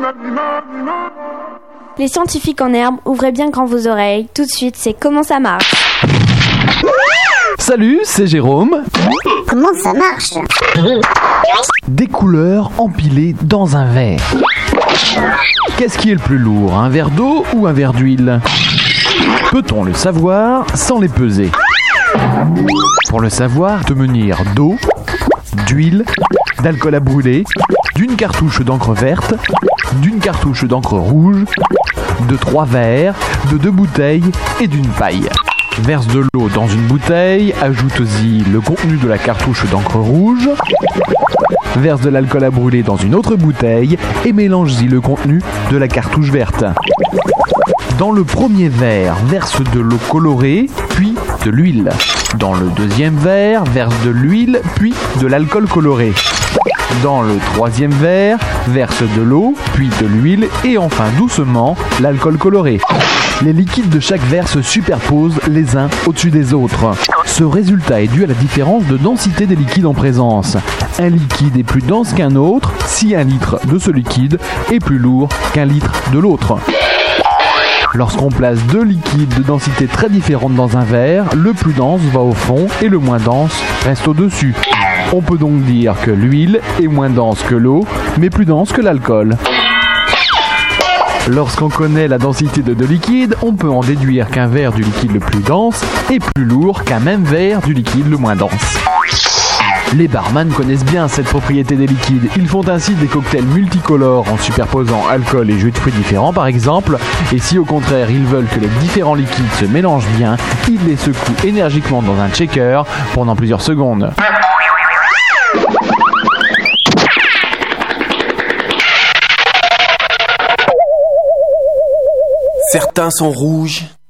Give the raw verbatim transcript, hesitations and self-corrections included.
Les scientifiques en herbe, ouvrez bien grand vos oreilles. Tout de suite, c'est comment ça marche. Salut, c'est Jérôme. Comment ça marche? Des couleurs empilées dans un verre. Qu'est-ce qui est le plus lourd, un verre d'eau ou un verre d'huile? Peut-on le savoir sans les peser? Pour le savoir, te munir d'eau, d'huile, d'alcool à brûler, d'une cartouche d'encre verte, d'une cartouche d'encre rouge, de trois verres, de deux bouteilles et d'une paille. Verse de l'eau dans une bouteille, ajoute-y le contenu de la cartouche d'encre rouge, verse de l'alcool à brûler dans une autre bouteille et mélange-y le contenu de la cartouche verte. Dans le premier verre, verse de l'eau colorée, puis de l'huile. Dans le deuxième verre, verse de l'huile, puis de l'alcool coloré. Dans le troisième verre, verse de l'eau, puis de l'huile et enfin doucement l'alcool coloré. Les liquides de chaque verre se superposent les uns au-dessus des autres. Ce résultat est dû à la différence de densité des liquides en présence. Un liquide est plus dense qu'un autre si un litre de ce liquide est plus lourd qu'un litre de l'autre. Lorsqu'on place deux liquides de densité très différente dans un verre, le plus dense va au fond et le moins dense reste au-dessus. On peut donc dire que l'huile est moins dense que l'eau, mais plus dense que l'alcool. Lorsqu'on connaît la densité de deux liquides, on peut en déduire qu'un verre du liquide le plus dense est plus lourd qu'un même verre du liquide le moins dense. Les barman connaissent bien cette propriété des liquides. Ils font ainsi des cocktails multicolores en superposant alcool et jus de fruits différents par exemple. Et si au contraire ils veulent que les différents liquides se mélangent bien, ils les secouent énergiquement dans un shaker pendant plusieurs secondes. Certains sont rouges,